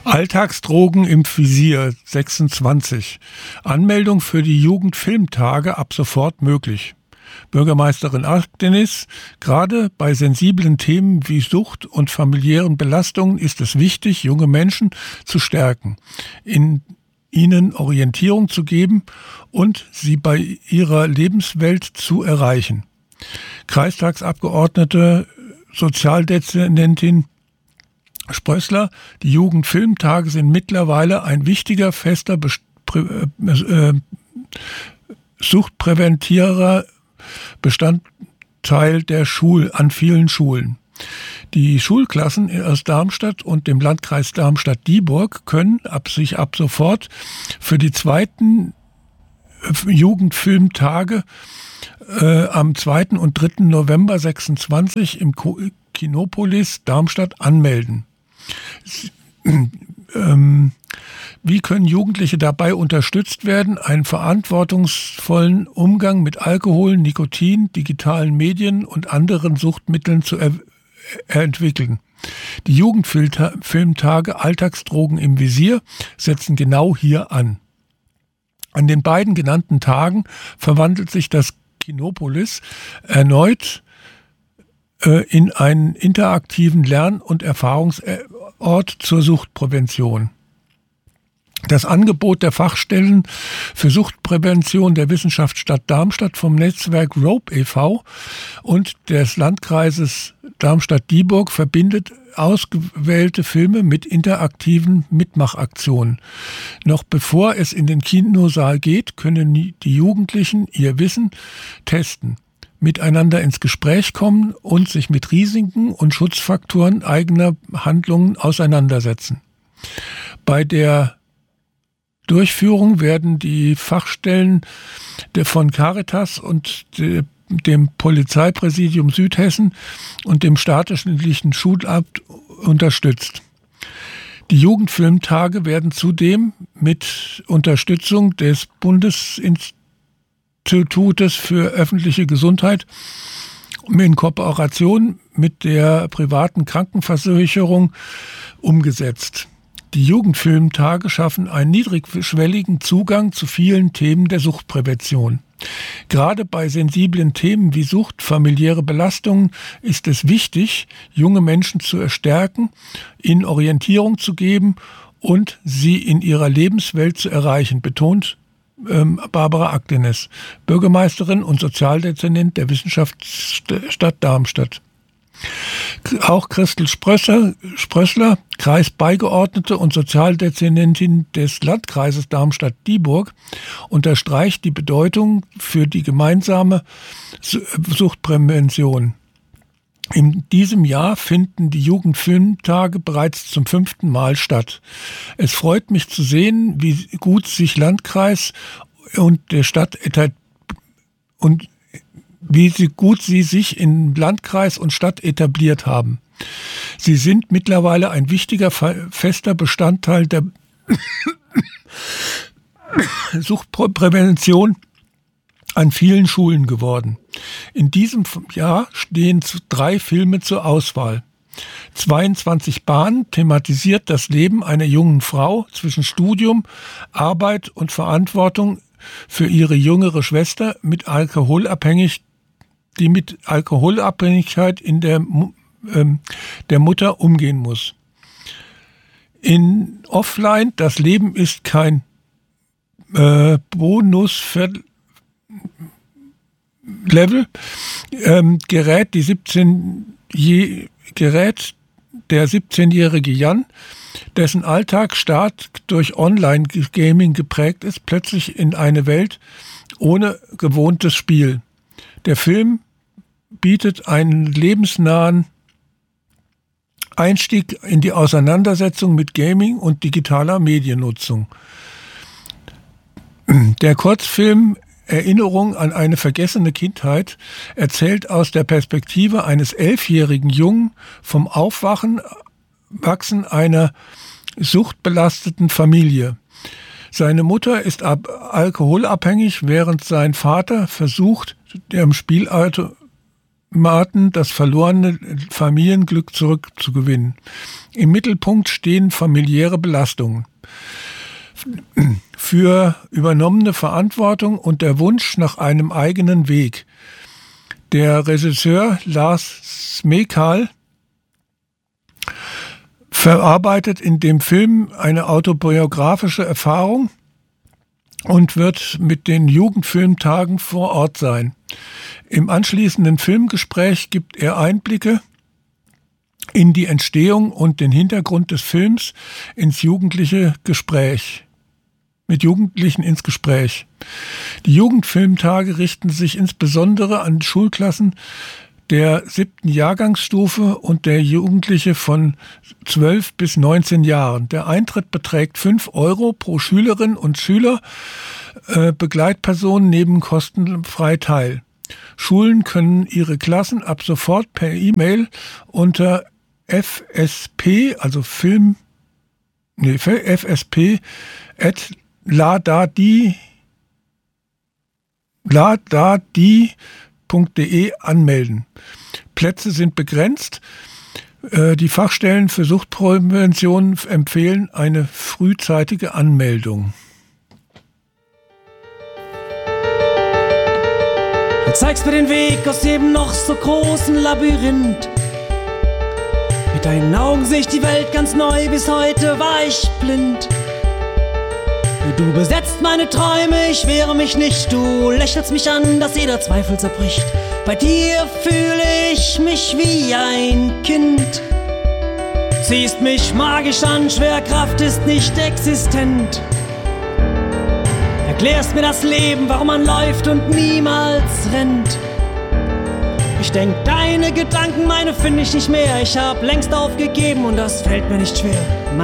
Alltagsdrogen im Visier 26. Anmeldung für die Jugendfilmtage ab sofort möglich. Bürgermeisterin Akdenis: Gerade bei sensiblen Themen wie Sucht und familiären Belastungen ist es wichtig, junge Menschen zu stärken, ihnen Orientierung zu geben und sie bei ihrer Lebenswelt zu erreichen. Kreistagsabgeordnete Sozialdezernentin Sprössler: Die Jugendfilmtage sind mittlerweile ein wichtiger, fester suchtpräventierer Bestandteil an vielen Schulen. Die Schulklassen aus Darmstadt und dem Landkreis Darmstadt-Dieburg können sich ab sofort für die zweiten Jugendfilmtage am 2. und 3. November 26 im Kinopolis Darmstadt anmelden. Wie können Jugendliche dabei unterstützt werden, einen verantwortungsvollen Umgang mit Alkohol, Nikotin, digitalen Medien und anderen Suchtmitteln zu entwickeln? Die Jugendfilmtage Alltagsdrogen im Visier setzen genau hier an. An den beiden genannten Tagen verwandelt sich das Kinopolis erneut in einen interaktiven Lern- und Erfahrungsort zur Suchtprävention. Das Angebot der Fachstellen für Suchtprävention der Wissenschaftsstadt Darmstadt vom Netzwerk ROPE e.V. und des Landkreises Darmstadt-Dieburg verbindet ausgewählte Filme mit interaktiven Mitmachaktionen. Noch bevor es in den Kinosaal geht, können die Jugendlichen ihr Wissen testen, miteinander ins Gespräch kommen und sich mit Risiken und Schutzfaktoren eigener Handlungen auseinandersetzen. Bei der Durchführung werden die Fachstellen von Caritas und dem Polizeipräsidium Südhessen und dem Staatlichen Schulamt unterstützt. Die Jugendfilmtage werden zudem mit Unterstützung des Bundesinstitutes für öffentliche Gesundheit in Kooperation mit der privaten Krankenversicherung umgesetzt. Die Jugendfilmtage schaffen einen niedrigschwelligen Zugang zu vielen Themen der Suchtprävention. Gerade bei sensiblen Themen wie Sucht, familiäre Belastungen ist es wichtig, junge Menschen zu stärken, ihnen Orientierung zu geben und sie in ihrer Lebenswelt zu erreichen, betont Barbara Akdenis, Bürgermeisterin und Sozialdezernent der Wissenschaftsstadt Darmstadt. Auch Christel Sprössler, Kreisbeigeordnete und Sozialdezernentin des Landkreises Darmstadt-Dieburg, unterstreicht die Bedeutung für die gemeinsame Suchtprävention. In diesem Jahr finden die Jugendfilmtage bereits zum 5. Mal statt. Es freut mich zu sehen, wie gut sich Landkreis und der Stadt sie sich in Landkreis und Stadt etabliert haben. Sie sind mittlerweile ein wichtiger, fester Bestandteil der Suchtprävention an vielen Schulen geworden. In diesem Jahr stehen 3 Filme zur Auswahl. 22 Bahnen thematisiert das Leben einer jungen Frau zwischen Studium, Arbeit und Verantwortung für ihre jüngere Schwester, die mit Alkoholabhängigkeit in der Mutter umgehen muss. In Offline, das Leben ist kein Bonus-Level, gerät der 17-jährige Jan, dessen Alltag stark durch Online-Gaming geprägt ist, plötzlich in eine Welt ohne gewohntes Spiel. Der Film bietet einen lebensnahen Einstieg in die Auseinandersetzung mit Gaming und digitaler Mediennutzung. Der Kurzfilm Erinnerung an eine vergessene Kindheit erzählt aus der Perspektive eines 11-jährigen Jungen vom Wachsen einer suchtbelasteten Familie. Seine Mutter ist alkoholabhängig, während sein Vater versucht, am Spielautomaten das verlorene Familienglück zurückzugewinnen. Im Mittelpunkt stehen familiäre Belastungen. Für übernommene Verantwortung und der Wunsch nach einem eigenen Weg. Der Regisseur Lars Smekal verarbeitet in dem Film eine autobiografische Erfahrung und wird mit den Jugendfilmtagen vor Ort sein. Im anschließenden Filmgespräch gibt er Einblicke in die Entstehung und den Hintergrund des Films mit Jugendlichen ins Gespräch. Die Jugendfilmtage richten sich insbesondere an Schulklassen der 7. Jahrgangsstufe und der Jugendliche von 12 bis 19 Jahren. Der Eintritt beträgt 5 € pro Schülerin und Schüler. Begleitpersonen nehmen kostenfrei teil. Schulen können ihre Klassen ab sofort per E-Mail unter FSP, also FSP ladadi.de anmelden. Plätze sind begrenzt. Die Fachstellen für Suchtprävention empfehlen eine frühzeitige Anmeldung. Du zeigst mir den Weg aus dem noch so großen Labyrinth. Mit deinen Augen sehe ich die Welt ganz neu, bis heute war ich blind. Du besetzt meine Träume, ich wehre mich nicht. Du lächelst mich an, dass jeder Zweifel zerbricht. Bei dir fühle ich mich wie ein Kind. Ziehst mich magisch an, Schwerkraft ist nicht existent. Erklärst mir das Leben, warum man läuft und niemals rennt. Ich denk, deine Gedanken, meine finde ich nicht mehr. Ich hab längst aufgegeben und das fällt mir nicht schwer.